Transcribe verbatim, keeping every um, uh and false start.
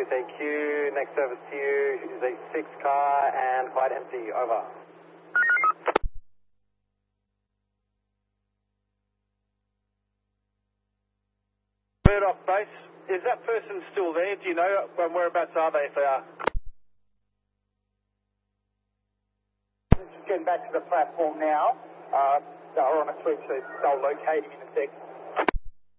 two three Q, next service to you is a six car and quite empty, over. Bird off base, is that person still there? Do you know um, whereabouts are they if they are? Just getting back to the platform now. Uh, they're on a switch, so they'll locate him in a sec.